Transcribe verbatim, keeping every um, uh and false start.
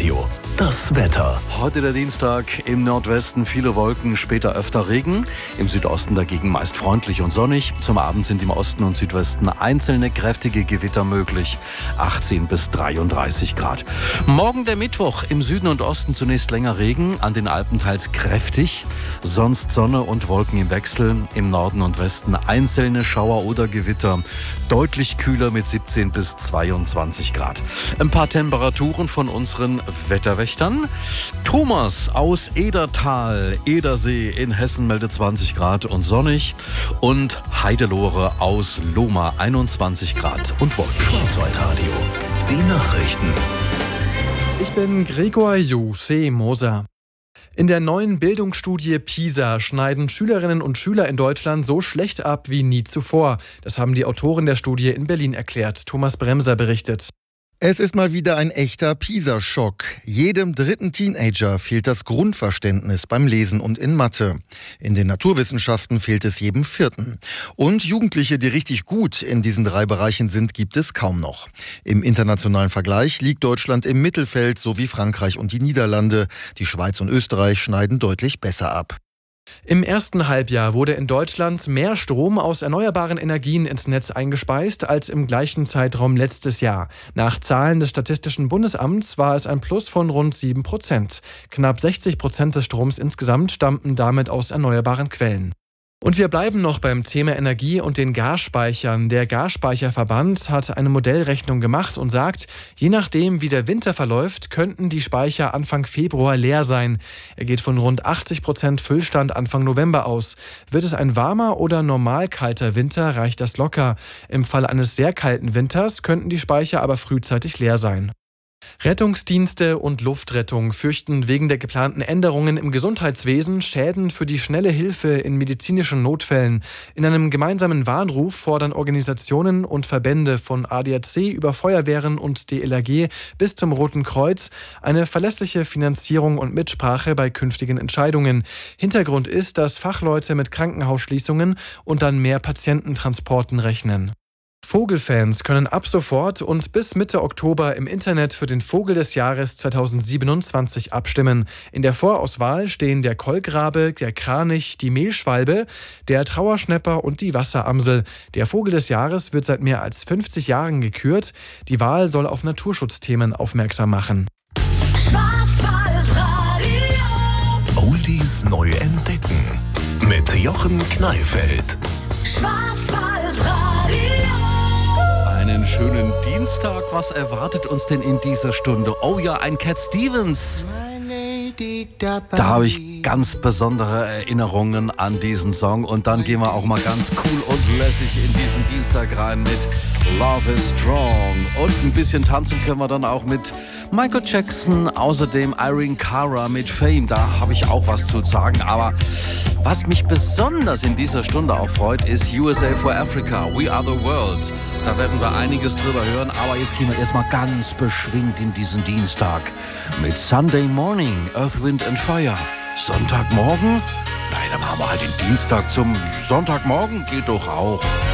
Radio, das Wetter. Heute der Dienstag, im Nordwesten viele Wolken, später öfter Regen. Im Südosten dagegen meist freundlich und sonnig. Zum Abend sind im Osten und Südwesten einzelne kräftige Gewitter möglich. achtzehn bis dreiunddreißig Grad. Morgen der Mittwoch, im Süden und Osten zunächst länger Regen, an den Alpen teils kräftig. Sonst Sonne und Wolken im Wechsel. Im Norden und Westen einzelne Schauer oder Gewitter. Deutlich kühler mit siebzehn bis zweiundzwanzig Grad. Ein paar Temperaturen von unseren Wetterwächtern. Thomas aus Edertal, Edersee in Hessen meldet zwanzig Grad und sonnig. Und Heidelore aus Lohmar einundzwanzig Grad und wolkig. Schwarzwaldradio, die Nachrichten. Ich bin Gregor Jose Moser. In der neuen Bildungsstudie PISA schneiden Schülerinnen und Schüler in Deutschland so schlecht ab wie nie zuvor. Das haben die Autoren der Studie in Berlin erklärt. Thomas Bremser berichtet. Es ist mal wieder ein echter PISA-Schock. Jedem dritten Teenager fehlt das Grundverständnis beim Lesen und in Mathe. In den Naturwissenschaften fehlt es jedem vierten. Und Jugendliche, die richtig gut in diesen drei Bereichen sind, gibt es kaum noch. Im internationalen Vergleich liegt Deutschland im Mittelfeld, so wie Frankreich und die Niederlande. Die Schweiz und Österreich schneiden deutlich besser ab. Im ersten Halbjahr wurde in Deutschland mehr Strom aus erneuerbaren Energien ins Netz eingespeist als im gleichen Zeitraum letztes Jahr. Nach Zahlen des Statistischen Bundesamts war es ein Plus von rund sieben Prozent. Knapp sechzig Prozent des Stroms insgesamt stammten damit aus erneuerbaren Quellen. Und wir bleiben noch beim Thema Energie und den Gasspeichern. Der Gasspeicherverband hat eine Modellrechnung gemacht und sagt, je nachdem wie der Winter verläuft, könnten die Speicher Anfang Februar leer sein. Er geht von rund achtzig Prozent Füllstand Anfang November aus. Wird es ein warmer oder normal kalter Winter, reicht das locker. Im Fall eines sehr kalten Winters könnten die Speicher aber frühzeitig leer sein. Rettungsdienste und Luftrettung fürchten wegen der geplanten Änderungen im Gesundheitswesen Schäden für die schnelle Hilfe in medizinischen Notfällen. In einem gemeinsamen Warnruf fordern Organisationen und Verbände von A D A C über Feuerwehren und D L R G bis zum Roten Kreuz eine verlässliche Finanzierung und Mitsprache bei künftigen Entscheidungen. Hintergrund ist, dass Fachleute mit Krankenhausschließungen und dann mehr Patiententransporten rechnen. Vogelfans können ab sofort und bis Mitte Oktober im Internet für den Vogel des Jahres zweitausendsiebenundzwanzig abstimmen. In der Vorauswahl stehen der Kolkrabe, der Kranich, die Mehlschwalbe, der Trauerschnäpper und die Wasseramsel. Der Vogel des Jahres wird seit mehr als fünfzig Jahren gekürt. Die Wahl soll auf Naturschutzthemen aufmerksam machen. Schwarzwaldradio. Oldies neu entdecken. Mit Jochen Kneifeld. Schwarzwaldradio. Einen schönen Dienstag. Was erwartet uns denn in dieser Stunde? Oh ja, ein Cat Stevens. Da habe ich ganz besondere Erinnerungen an diesen Song. Und dann gehen wir auch mal ganz cool und lässig in diesen Dienstag rein mit Love is Strong. Und ein bisschen tanzen können wir dann auch mit Michael Jackson, außerdem Irene Cara mit Fame. Da habe ich auch was zu sagen. Aber was mich besonders in dieser Stunde auch freut, ist U S A for Africa, We Are the World. Da werden wir einiges drüber hören. Aber jetzt gehen wir erstmal ganz beschwingt in diesen Dienstag mit Sunday Morning, Earth, Wind and Fire. Sonntagmorgen? Nein, dann machen wir halt den Dienstag zum Sonntagmorgen. Geht doch auch.